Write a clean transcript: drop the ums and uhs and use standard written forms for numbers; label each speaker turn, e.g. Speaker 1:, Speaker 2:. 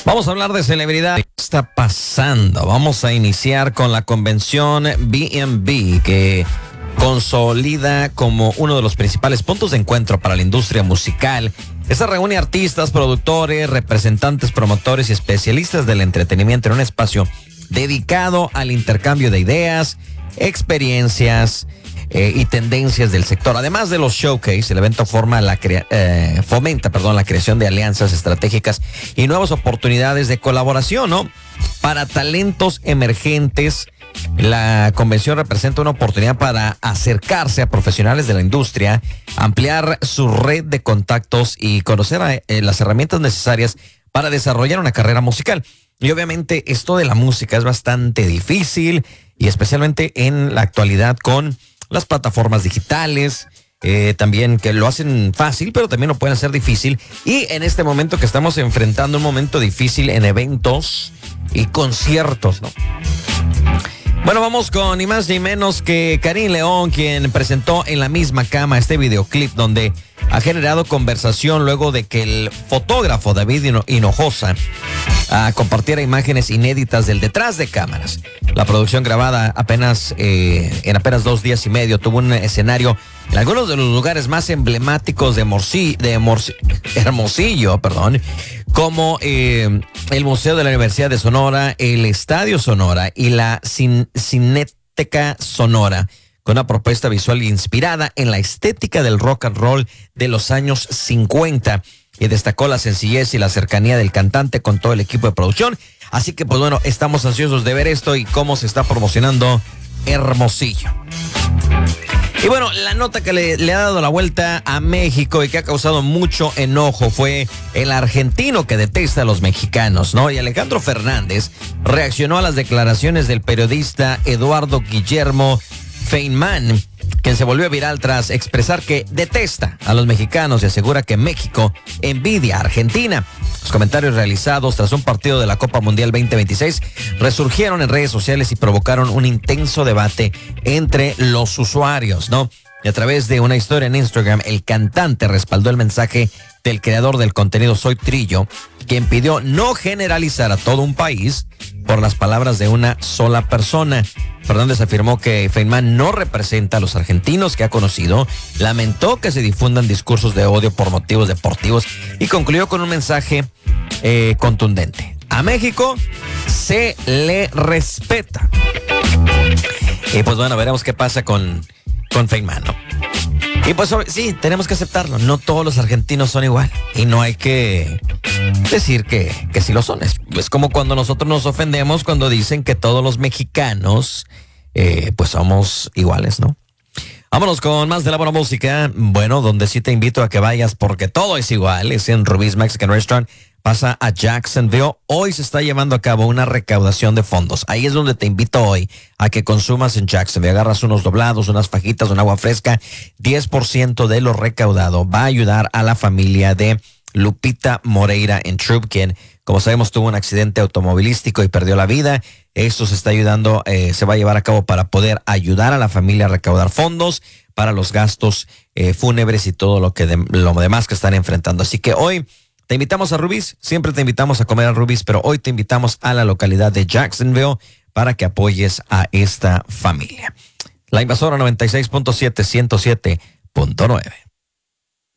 Speaker 1: Vamos a hablar de celebridad. ¿Qué está pasando? Vamos a iniciar con la convención B&B, que consolida como uno de los principales puntos de encuentro para la industria musical. Esta reúne artistas, productores, representantes, promotores y especialistas del entretenimiento en un espacio dedicado al intercambio de ideas, experiencias y tendencias del sector. Además de los showcase, el evento fomenta la creación de alianzas estratégicas y nuevas oportunidades de colaboración, ¿no? Para talentos emergentes. La convención representa una oportunidad para acercarse a profesionales de la industria, ampliar su red de contactos y conocer las herramientas necesarias para desarrollar una carrera musical. Y obviamente esto de la música es bastante difícil, y especialmente en la actualidad con las plataformas digitales, también que lo hacen fácil, pero también lo pueden hacer difícil. Y en este momento que estamos enfrentando un momento difícil en eventos y conciertos, ¿no? Bueno, vamos con ni más ni menos que Karim León, quien presentó En la misma cama este videoclip donde ha generado conversación luego de que el fotógrafo David Hinojosa compartiera imágenes inéditas del detrás de cámaras. La producción, grabada en apenas 2 días y medio, tuvo un escenario en algunos de los lugares más emblemáticos de Hermosillo, como el Museo de la Universidad de Sonora, el Estadio Sonora y la Cineteca Sonora, con una propuesta visual inspirada en la estética del rock and roll de los años 50. Y destacó la sencillez y la cercanía del cantante con todo el equipo de producción. Así que, pues bueno, estamos ansiosos de ver esto y cómo se está promocionando Hermosillo. Y bueno, la nota que le ha dado la vuelta a México y que ha causado mucho enojo fue el argentino que detesta a los mexicanos, ¿no? Y Alejandro Fernández reaccionó a las declaraciones del periodista Eduardo Guillermo Feynman, quien se volvió viral tras expresar que detesta a los mexicanos y asegura que México envidia a Argentina. Los comentarios realizados tras un partido de la Copa Mundial 2026 resurgieron en redes sociales y provocaron un intenso debate entre los usuarios, ¿no? Y a través de una historia en Instagram, el cantante respaldó el mensaje del creador del contenido Soy Trillo, quien pidió no generalizar a todo un país por las palabras de una sola persona. Fernández afirmó que Feynman no representa a los argentinos que ha conocido, lamentó que se difundan discursos de odio por motivos deportivos y concluyó con un mensaje contundente. A México se le respeta. Y pues bueno, veremos qué pasa con Feynman, ¿no? Y pues sí, tenemos que aceptarlo. No todos los argentinos son igual. Y no hay que decir que sí lo son. Es como cuando nosotros nos ofendemos cuando dicen que todos los mexicanos pues somos iguales, ¿no? Vámonos con más de la buena música. Bueno, donde sí te invito a que vayas porque todo es igual. Es en Rubí's Mexican Restaurant. Pasa a Jacksonville. Hoy se está llevando a cabo una recaudación de fondos. Ahí es donde te invito hoy a que consumas en Jacksonville. Agarras unos doblados, unas fajitas, un agua fresca. 10% de lo recaudado va a ayudar a la familia de Lupita Moreira en Troop, quien, como sabemos, tuvo un accidente automovilístico y perdió la vida. Esto se está ayudando, se va a llevar a cabo para poder ayudar a la familia a recaudar fondos para los gastos fúnebres y todo lo demás que están enfrentando. Así que hoy te invitamos a Rubí's, siempre te invitamos a comer a Rubí's, pero hoy te invitamos a la localidad de Jacksonville para que apoyes a esta familia. La Invasora 96.7, 107.9.